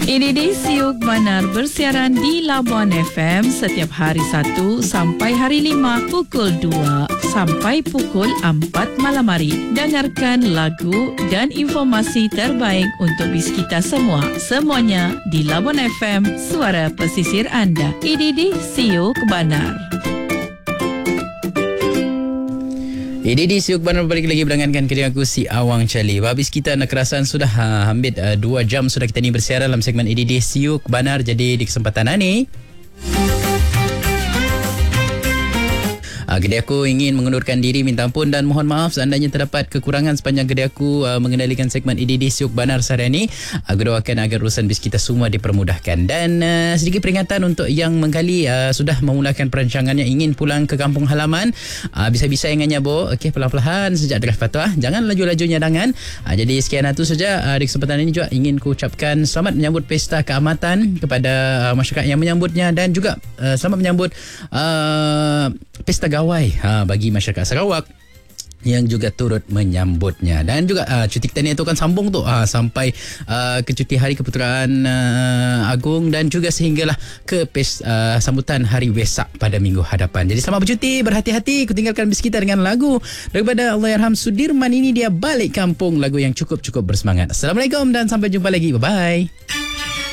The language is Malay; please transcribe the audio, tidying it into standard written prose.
Ini di Siuk Banar bersiaran di Labuan FM setiap hari 1 sampai hari 5 pukul 2 sampai pukul 4 malam hari. Dengarkan lagu dan informasi terbaik untuk bis kita semua. Semuanya di Labuan FM, suara pesisir anda. Ini di Siuk Banar. Ini di Siuk Banar balik lagi berangankan kedai aku si Awang Cali. Habis kita nak kerasan sudah hampir 2 jam sudah kita ni bersiaran dalam segmen ini di Siuk Banar. Jadi di kesempatan ini kedai aku ingin mengundurkan diri, minta ampun dan mohon maaf seandainya terdapat kekurangan sepanjang kedai aku mengendalikan segmen ini di Siuk Banar sehari ini. Aku doakan agar urusan bis kita semua dipermudahkan. Dan sedikit peringatan untuk yang mengkali sudah memulakan perancangannya ingin pulang ke kampung halaman, bisa-bisa ingatnya okey, pelan-pelan sejak dekat fatwa, jangan laju-laju nyadangan. Jadi sekian itu saja di kesempatan ini juga ingin ku ucapkan selamat menyambut pesta keamatan kepada masyarakat yang menyambutnya dan juga selamat menyambut pesta gawai bagi masyarakat Sarawak yang juga turut menyambutnya. Dan juga cuti kita ni itu kan sambung tu sampai ke cuti Hari Keputeraan Agung dan juga sehinggalah ke sambutan Hari Wesak pada minggu hadapan. Jadi selamat bercuti, berhati-hati. Ku tinggalkan bis kita dengan lagu daripada Allahyarham Sudirman. Ini dia Balik Kampung, lagu yang cukup bersemangat. Assalamualaikum dan sampai jumpa lagi. Bye-bye.